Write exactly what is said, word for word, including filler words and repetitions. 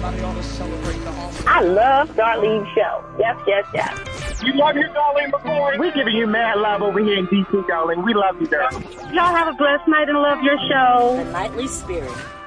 I love Darlene's show. Yes, yes, yes. You love your Darlene McCoy? We're giving you mad love over here in D C, Darlene. We love you, girl. Y'all have a blessed night and love your show. The Nightly Spirit.